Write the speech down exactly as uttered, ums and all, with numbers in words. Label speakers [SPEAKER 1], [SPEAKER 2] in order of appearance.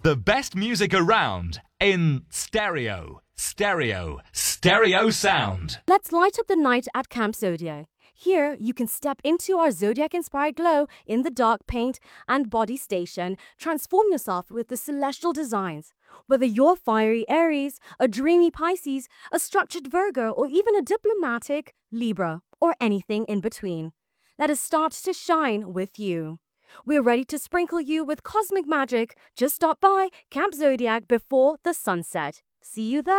[SPEAKER 1] The best music around in stereo, stereo, stereo sound.
[SPEAKER 2] Let's light up the night at Camp Zodiac. Here, you can step into our Zodiac-inspired glow in the dark paint and body station. Transform yourself with the celestial designs. Whether you're fiery Aries, a dreamy Pisces, a structured Virgo, or even a diplomatic Libra, or anything in between, let us start to shine with you. We're ready to sprinkle you with cosmic magic. Just stop by Camp Zodiac before the sunset. See you there.